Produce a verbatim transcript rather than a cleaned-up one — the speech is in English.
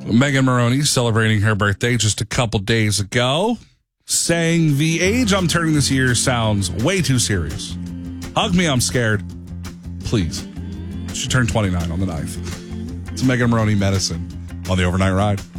Megan Maroney celebrating her birthday just a couple days ago, saying the age I'm turning this year sounds way too serious. Hug me, I'm scared. Please. She turned twenty-nine on the ninth. It's Megan Maroney medicine on the Overnight Ride.